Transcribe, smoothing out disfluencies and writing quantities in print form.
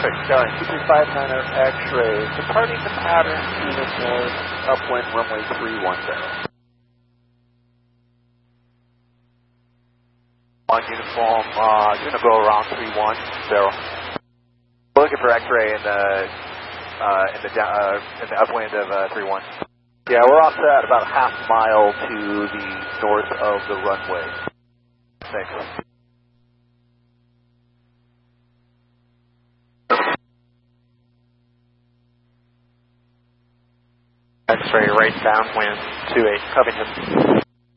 Going 2359er X-ray, departing the pattern unit north, upwind runway 310. On uniform, gonna go around 31, so we're looking for X-ray in the upwind of 31. Yeah, we're offset about a half mile to the north of the runway. Thanks. X-ray right downwind 28, Covington.